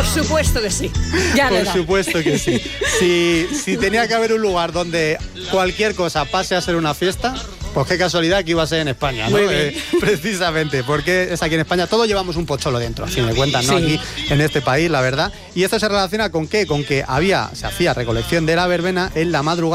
Por supuesto que sí. Ya Por supuesto que sí. Si tenía que haber un lugar donde cualquier cosa pase a ser una fiesta, pues qué casualidad que iba a ser en España, ¿no? Precisamente, porque es aquí en España. Todos llevamos un pocholo dentro, a fin de cuentas, ¿no? Sí. Aquí en este país, la verdad. Y esto se relaciona con ¿qué? Con que se hacía recolección de la verbena en la madrugada